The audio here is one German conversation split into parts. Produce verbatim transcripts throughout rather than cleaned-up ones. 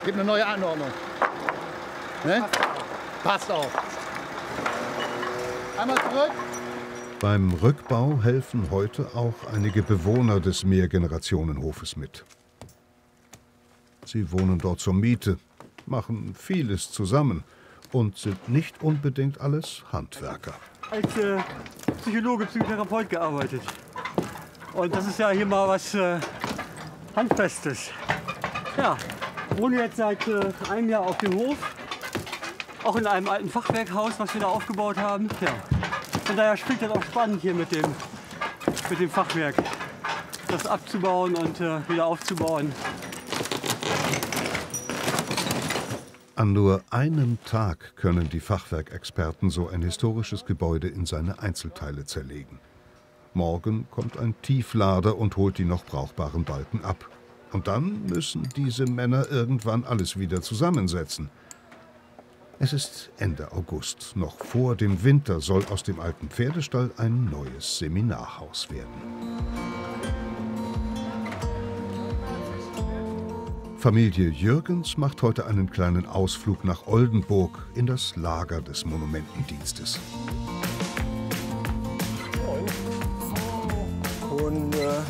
Gibt eine neue Anordnung. Ne? Passt auf. Einmal zurück. Beim Rückbau helfen heute auch einige Bewohner des Mehrgenerationenhofes mit. Sie wohnen dort zur Miete, machen vieles zusammen und sind nicht unbedingt alles Handwerker. Als äh, Psychologe, Psychotherapeut gearbeitet. Und das ist ja hier mal was äh, Handfestes. Ja, ich wohne jetzt seit äh, einem Jahr auf dem Hof. Auch in einem alten Fachwerkhaus, was wir da aufgebaut haben. Ja. Von daher spielt das auch spannend hier mit dem, mit dem Fachwerk. Das abzubauen und äh, wieder aufzubauen. An nur einem Tag können die Fachwerkexperten so ein historisches Gebäude in seine Einzelteile zerlegen. Morgen kommt ein Tieflader und holt die noch brauchbaren Balken ab. Und dann müssen diese Männer irgendwann alles wieder zusammensetzen. Es ist Ende August. Noch vor dem Winter soll aus dem alten Pferdestall ein neues Seminarhaus werden. Familie Jürgens macht heute einen kleinen Ausflug nach Oldenburg in das Lager des Monumentendienstes. Kunde.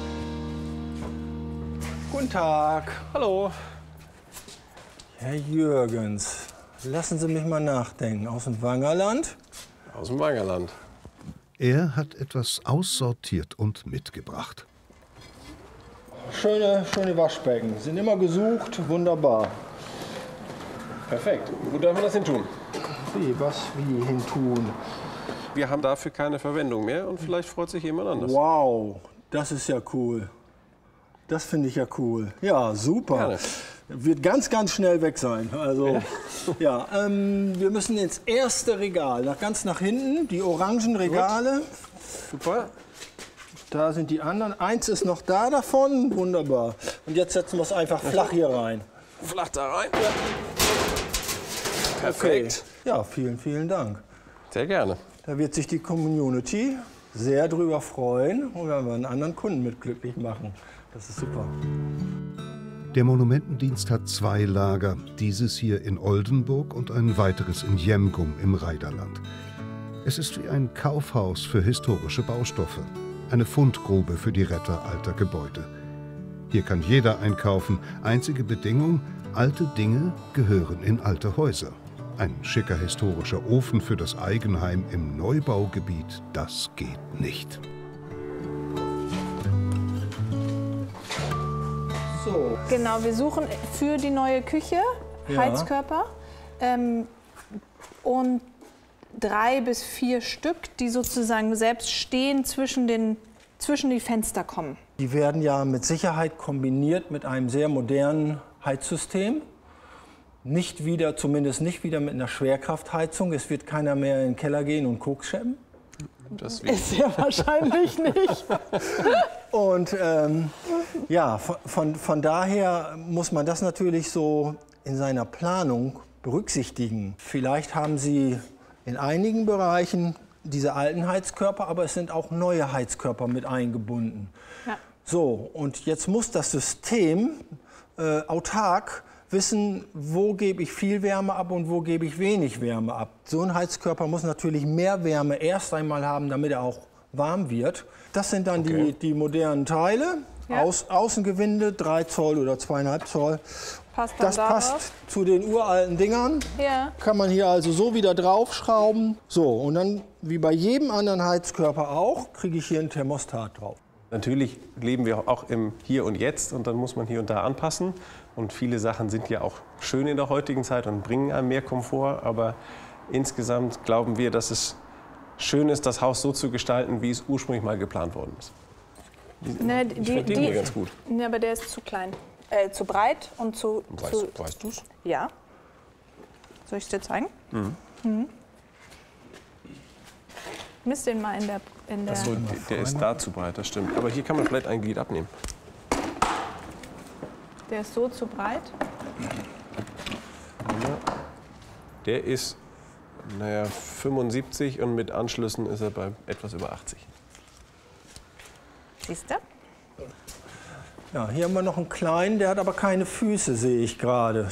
Guten Tag. Hallo. Herr Jürgens, lassen Sie mich mal nachdenken. Aus dem Wangerland? Aus dem Wangerland. Er hat etwas aussortiert und mitgebracht. Schöne, schöne Waschbecken. Sind immer gesucht. Wunderbar. Perfekt. Wo dürfen wir das hin tun? Wie, was, wie hin tun? Wir haben dafür keine Verwendung mehr und vielleicht freut sich jemand anders. Wow, das ist ja cool. Das finde ich ja cool. Ja, super. Gerne. Wird ganz, ganz schnell weg sein. Also, ja, ähm, wir müssen ins erste Regal, nach, ganz nach hinten, die orangen Regale. Gut. Super. Da sind die anderen. Eins ist noch da davon. Wunderbar. Und jetzt setzen wir es einfach flach hier rein. Flach da rein. Ja. Perfekt. Okay. Ja, vielen, vielen Dank. Sehr gerne. Da wird sich die Community sehr drüber freuen und wenn wir einen anderen Kunden mit glücklich machen. Das ist super. Der Monumentendienst hat zwei Lager, dieses hier in Oldenburg und ein weiteres in Jemgum im Reiderland. Es ist wie ein Kaufhaus für historische Baustoffe, eine Fundgrube für die Retter alter Gebäude. Hier kann jeder einkaufen, einzige Bedingung, alte Dinge gehören in alte Häuser. Ein schicker historischer Ofen für das Eigenheim im Neubaugebiet, das geht nicht. So. Genau, wir suchen für die neue Küche Ja. Heizkörper ähm, und drei bis vier Stück, die sozusagen selbst stehen zwischen, den, zwischen die Fenster kommen. Die werden ja mit Sicherheit kombiniert mit einem sehr modernen Heizsystem. Nicht wieder, zumindest nicht wieder mit einer Schwerkraftheizung. Es wird keiner mehr in den Keller gehen und Koks schleppen. Das Ist ja wahrscheinlich nicht. Und ähm, ja, von, von, von daher muss man das natürlich so in seiner Planung berücksichtigen. Vielleicht haben Sie in einigen Bereichen diese alten Heizkörper, aber es sind auch neue Heizkörper mit eingebunden. Ja. So, und jetzt muss das System äh, autark wissen, wo gebe ich viel Wärme ab und wo gebe ich wenig Wärme ab. So ein Heizkörper muss natürlich mehr Wärme erst einmal haben, damit er auch warm wird. Das sind dann Okay. die, die modernen Teile. Ja. Aus, Außengewinde, drei Zoll oder zweieinhalb Zoll. Passt dann Das da passt drauf? zu den uralten Dingern. Ja. Kann man hier also so wieder draufschrauben. So, und dann, wie bei jedem anderen Heizkörper auch, kriege ich hier einen Thermostat drauf. Natürlich leben wir auch im Hier und Jetzt und dann muss man hier und da anpassen. Und viele Sachen sind ja auch schön in der heutigen Zeit und bringen einem mehr Komfort. Aber insgesamt glauben wir, dass es schön ist, das Haus so zu gestalten, wie es ursprünglich mal geplant worden ist. Ne, Ich finde den hier ganz gut. Ne, aber der ist zu klein. Äh, zu breit und zu... Weißt, zu weißt du es? ja. Soll ich es dir zeigen? Mhm. Mhm. Misst den mal in der... In der Achso, der ist da zu breit, das stimmt. Aber hier kann man vielleicht ein Glied abnehmen. der ist so zu breit. Der ist, naja, fünfundsiebzig und mit Anschlüssen ist er bei etwas über achtzig. Siehst du? Ja, hier haben wir noch einen kleinen, der hat aber keine Füße, sehe ich gerade.